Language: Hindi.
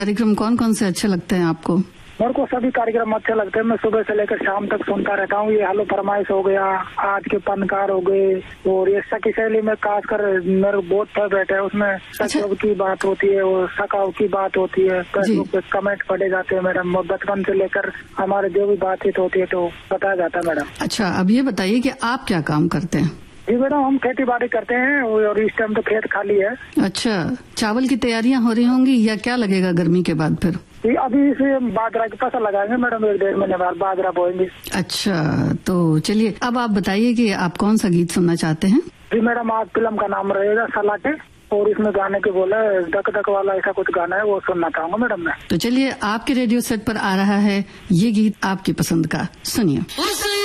कार्यक्रम कौन कौन से अच्छे लगते हैं आपको? मेरे को सभी कार्यक्रम अच्छे लगते हैं। मैं सुबह से लेकर शाम तक सुनता रहता हूँ। ये हेलो फरमाइश हो गया, आज के फनकार हो गए, और ये सखी सहेली में खासकर मेरे बहुत फेवरेट है। उसमें सखियों की बात होती है, वो सखाओं की बात होती है, फेसबुक पे कमेंट पढ़े जाते हैं मैडम। बचपन से लेकर हमारे जो भी बातचीत होती है तो बताया जाता है मैडम। अच्छा, अब ये बताइए कि आप क्या काम करते हैं? जी मैडम, हम खेती बाड़ी करते हैं और इस टाइम तो खेत खाली है। अच्छा, चावल की तैयारियां हो रही होंगी या क्या लगेगा गर्मी के बाद फिर? अभी इसे बाजरा की फसल लगाएंगे मैडम, 1-1.5 महीने बाद बाजरा बोएंगे। अच्छा, तो चलिए अब आप बताइए कि आप कौन सा गीत सुनना चाहते हैं? जी मैडम, आज फिल्म का नाम रहेगा सलाटे, और इसमें गाने के बोले धक धक वाला ऐसा कुछ गाना है, वो सुनना चाहूंगा मैडम मैं। तो चलिए आपके रेडियो सेट पर आ रहा है ये गीत आपकी पसंद का, सुनिए।